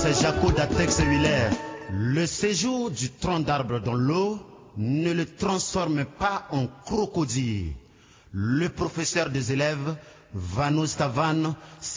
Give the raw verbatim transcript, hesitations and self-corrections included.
c'est Jaco d'Atex et Willer. Le séjour du tronc d'arbre dans l'eau ne le transforme pas en crocodile. Le professeur des élèves, Vano Stavan,